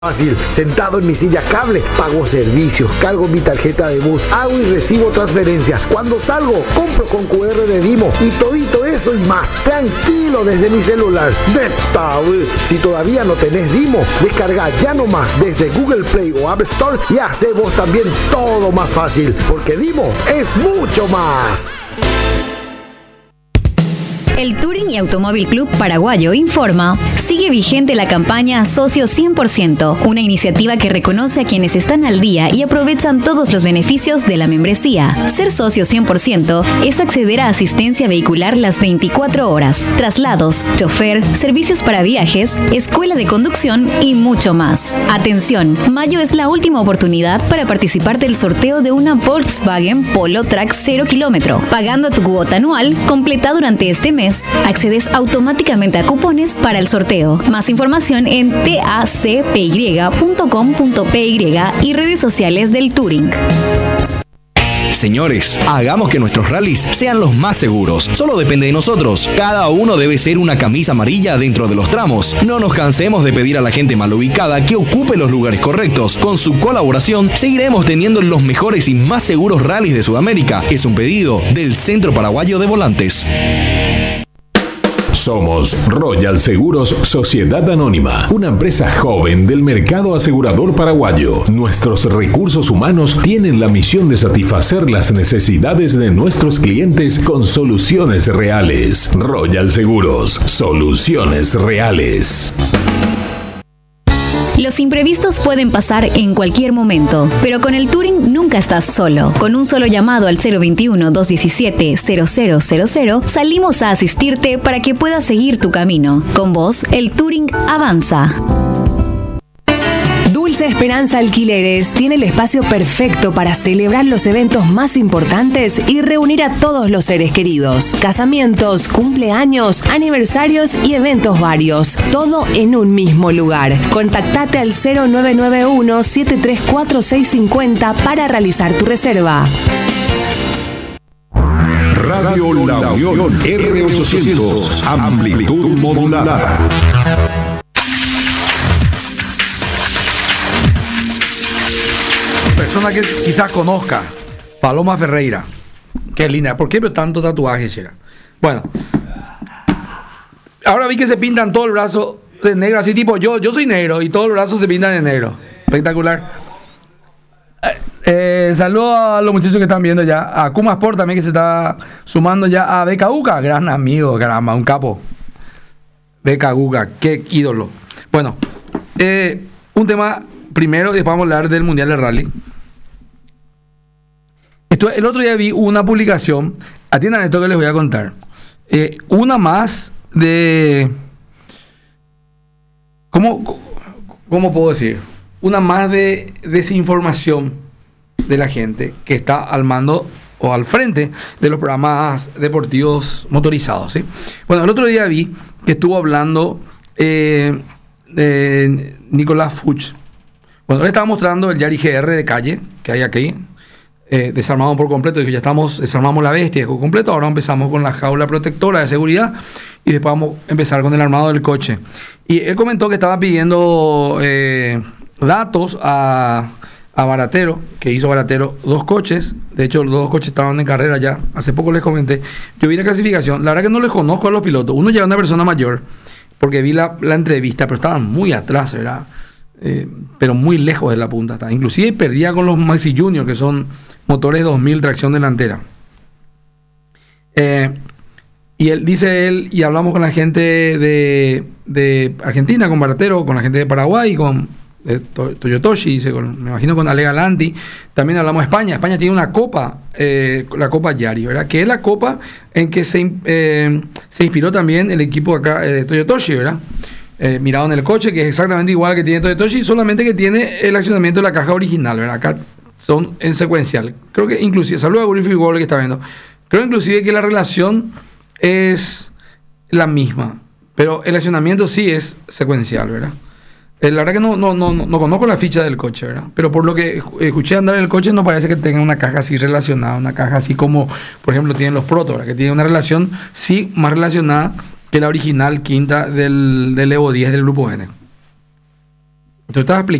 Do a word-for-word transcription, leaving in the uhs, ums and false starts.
Fácil, sentado en mi silla cable, pago servicios, cargo mi tarjeta de bus, hago y recibo transferencias. Cuando salgo, compro con cu erre de Dimo y todito eso y más, tranquilo desde mi celular. ¡Neta! Si todavía no tenés Dimo, descarga ya nomás desde Google Play o App Store y hace vos también todo más fácil, porque Dimo es mucho más. El Touring y Automóvil Club Paraguayo informa, sigue vigente la campaña Socio cien por ciento, una iniciativa que reconoce a quienes están al día y aprovechan todos los beneficios de la membresía. Ser socio cien por ciento es acceder a asistencia vehicular las veinticuatro horas, traslados, chofer, servicios para viajes, escuela de conducción y mucho más. Atención, mayo es la última oportunidad para participar del sorteo de una Volkswagen Polo Track cero kilómetro. Pagando tu cuota anual, completa durante este mes, accedes automáticamente a cupones para el sorteo. Más información en tacpy punto com punto py y redes sociales del Touring. Señores, hagamos que nuestros rallies sean los más seguros. Solo depende de nosotros. Cada uno debe ser una camisa amarilla dentro de los tramos. No nos cansemos de pedir a la gente mal ubicada que ocupe los lugares correctos. Con su colaboración, seguiremos teniendo los mejores y más seguros rallies de Sudamérica. Es un pedido del Centro Paraguayo de Volantes. Somos Royal Seguros Sociedad Anónima, una empresa joven del mercado asegurador paraguayo. Nuestros recursos humanos tienen la misión de satisfacer las necesidades de nuestros clientes con soluciones reales. Royal Seguros, soluciones reales. Los imprevistos pueden pasar en cualquier momento, pero con el Touring nunca estás solo. Con un solo llamado al cero veintiuno, dos diecisiete, cero cero cero cero, salimos a asistirte para que puedas seguir tu camino. Con vos, el Touring avanza. Dulce Esperanza Alquileres tiene el espacio perfecto para celebrar los eventos más importantes y reunir a todos los seres queridos. Casamientos, cumpleaños, aniversarios y eventos varios. Todo en un mismo lugar. Contactate al cero nueve nueve uno, siete tres cuatro, seis cinco cero para realizar tu reserva. Radio La Unión R ochocientos, amplitud modulada. Persona que quizás conozca, Paloma Ferreira. Qué linda. ¿Por qué veo tanto tatuaje, Chera? Bueno, ahora vi que se pintan todo el brazo de negro, así tipo yo, yo soy negro y todos los brazos se pintan de negro. Espectacular. Eh, eh, saludo a los muchachos que están viendo ya, a Kuma Sport también que se está sumando ya, a Beca Uca, gran amigo, caramba, un capo. Beca Uca, qué ídolo. Bueno, eh, un tema primero y después vamos a hablar del Mundial de Rally. Esto, el otro día vi una publicación, atiendan esto que les voy a contar. Eh, una más de... ¿Cómo, ¿Cómo puedo decir? Una más de desinformación de la gente que está al mando o al frente de los programas deportivos motorizados, ¿sí? Bueno, el otro día vi que estuvo hablando eh, de Nicolás Fuchs. Bueno, le estaba mostrando el Yari G R de calle que hay aquí. Eh, desarmado por completo, ya estamos, desarmamos la bestia por completo, ahora empezamos con la jaula protectora de seguridad y después vamos a empezar con el armado del coche. Y él comentó que estaba pidiendo eh, datos a, a Baratero, que hizo Baratero dos coches, de hecho los dos coches estaban en carrera ya, hace poco les comenté, yo vi la clasificación, la verdad que no les conozco a los pilotos, uno ya era una persona mayor, porque vi la, la entrevista, pero estaban muy atrás, ¿verdad? Eh, pero muy lejos de la punta, está. Inclusive perdía con los Maxi Junior, que son motores dos mil tracción delantera. Eh, y él dice él, y hablamos con la gente de, de Argentina, con Baratero, con la gente de Paraguay, con eh, Toyotoshi, dice, con, me imagino con Ale Galanti. También hablamos de España. España tiene una copa, eh, la Copa Yari, ¿verdad? Que es la copa en que se, eh, se inspiró también el equipo acá de eh, Toyotoshi, ¿verdad? Eh, mirado en el coche, que es exactamente igual que tiene Toyotoshi, solamente que tiene el accionamiento de la caja original, ¿verdad? Acá son en secuencial. Creo que inclusive, saludo a Griffith Wall que está viendo, creo inclusive que la relación es la misma, pero el accionamiento sí es secuencial, ¿verdad? Eh, la verdad que no, no, no, no conozco la ficha del coche, ¿verdad? Pero por lo que escuché andar en el coche, no parece que tenga una caja así relacionada, una caja así como, por ejemplo, tienen los Proto, ¿verdad? Que tiene una relación, sí, más relacionada que la original quinta del, del Evo diez del Grupo N. Tú estás